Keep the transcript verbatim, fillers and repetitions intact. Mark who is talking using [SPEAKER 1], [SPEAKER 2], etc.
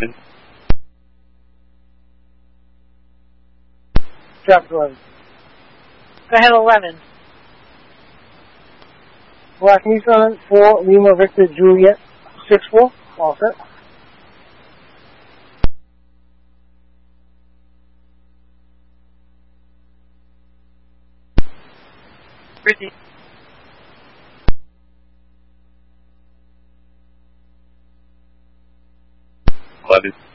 [SPEAKER 1] eleven.
[SPEAKER 2] Drop eleven.
[SPEAKER 3] Go ahead, eleven.
[SPEAKER 2] Black Nissan four, Lima Victor Juliet six four. All set.
[SPEAKER 3] Brittany.
[SPEAKER 1] eleven.